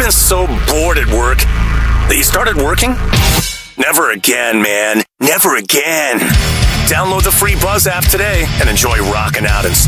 been so bored at work that you started working? Never again, man. Never again. Download the free Buzz app today and enjoy rocking out and